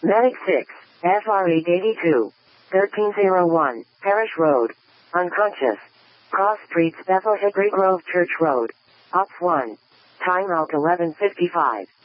Medic 6, FRE 82. 1301, Parish Road. Unconscious. Cross Streets, Bethel Hickory Grove Church Road. Ops 1. Time out 11:55.